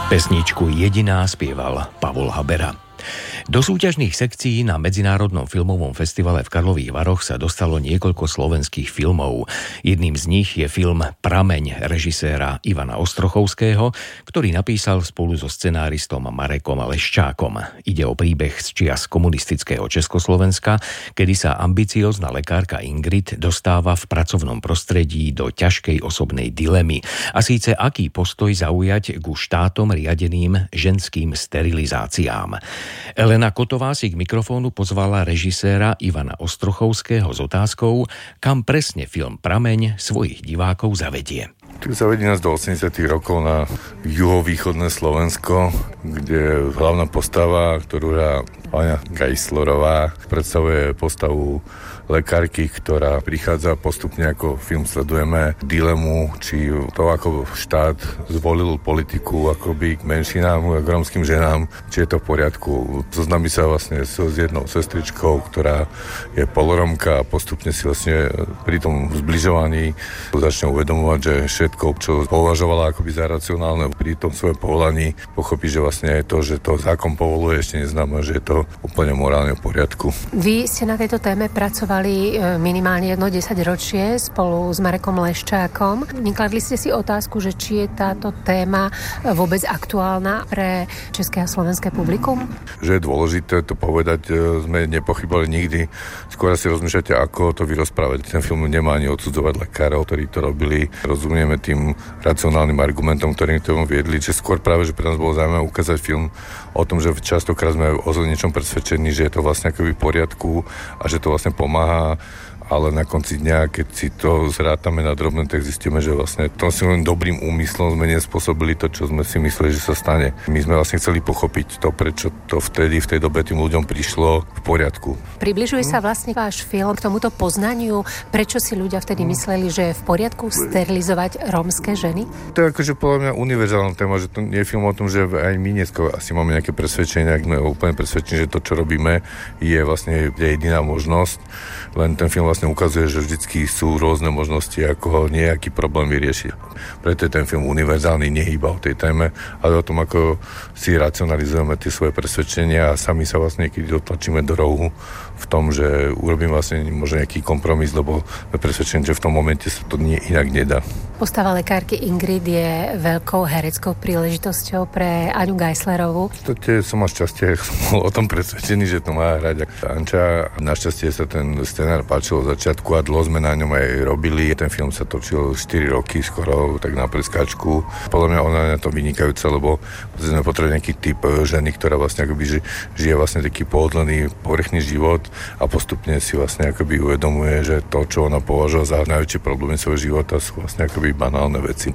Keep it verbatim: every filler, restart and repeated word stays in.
Pesničku Jediná spieval Pavol Habera. Do súťažných sekcií na Medzinárodnom filmovom festivale v Karlových Varoch sa dostalo niekoľko slovenských filmov. Jedným z nich je film Prameň režiséra Ivana Ostrochovského, ktorý napísal spolu so scenáristom Marekom Leščákom. Ide o príbeh z čias komunistického Československa, kedy sa ambiciózna lekárka Ingrid dostáva v pracovnom prostredí do ťažkej osobnej dilemy. A síce aký postoj zaujať ku štátom riadeným ženským sterilizáciám. Elena Kotová si k mikrofónu pozvala režiséra Ivana Ostrochovského s otázkou, kam presne film Prameň svojich divákov zavedie. Tu zavedie nás do osemdesiatych rokov na juhovýchodné Slovensko, kde hlavná postava, ktorú hrá Aňa Geislerová, predstavuje postavu lekárky, ktorá prichádza postupne, ako film sledujeme, dilemu, či to, ako štát zvolil politiku akoby k menšinám a k rómskym ženám, či je to v poriadku. Zoznámi sa vlastne s jednou sestričkou, ktorá je poloromka a postupne si vlastne pri tom zbližovaní začne uvedomovať, že všetko, čo považovala akoby za racionálne pri tom svojom povolaní, pochopí, že vlastne to, že to zákon povoluje, ešte neznamená, že je to úplne morálne v poriadku. Vy ste na tejto téme pracovali minimálne jedno desaťročie spolu s Marekom Leščákom. Nekladli ste si otázku, že či je táto téma vôbec aktuálna pre české a slovenské publikum? Že je dôležité to povedať, sme nepochybali nikdy. Skôr si rozmýšľate, ako to vyrozprávať. Ten film nemá ani odsudzovať lekárov, ktorí to robili. Rozumieme tým racionálnym argumentom, ktorým k tomu viedli, že skôr práve, že pre nás bolo zaujímavé ukázať film o tom, že častokrát sme o niečom presvedčení, že je to vlastne akoby v poriadku a že to vlastne pomáha, ale na konci dňa, keď si to zrátame na drobné, tak zistíme, že vlastne to si len dobrým úmyslom sme nespôsobili to, čo sme si mysleli, že sa stane. My sme vlastne chceli pochopiť to, prečo to vtedy, v tej dobe tým ľuďom prišlo v poriadku. Približuje sa vlastne váš film k tomuto poznaniu, prečo si ľudia vtedy mysleli, že je v poriadku sterilizovať rómske ženy? To je akože podľa mňa univerzálna téma, že to nie je film o tom, že aj my dneska asi máme nejaké presvedčenie, ak sme úplne presvedčení, že to, čo robíme, je vlastne jediná možnosť. Len ten film vlastne ukazuje, že vždycky sú rôzne možnosti, ako ho nejaký problém vyriešiť. Preto je ten film univerzálny, nie iba o tej téme, ale o tom, ako si racionalizujeme tie svoje presvedčenia a sami sa vlastne niekedy dotlačíme do rohu v tom, že urobím vlastne možno nejaký kompromis, lebo sme presvedčení, že v tom momente sa to nie, inak nedá. Postava lekárky Ingrid je veľkou hereckou príležitosťou pre Aňu Geislerovú. V podstate som až šťastie som o tom presvedčený, že to má hrať Anča. Našťastie sa ten scenár páčil od začiatku a dlho sme na ňom aj robili. Ten film sa točil štyri roky skoro, tak na preskačku. Podľa mňa ona je na to vynikajúca, lebo sme potrebovali nejaký typ ženy, ktorá vlastne akoby žije vlastne taký pohodlný, povrchný život a postupne si vlastne akoby uvedomuje, že to, čo ona považovala za najväčšie problémy svojho života, sú vlastne akoby banálne veci.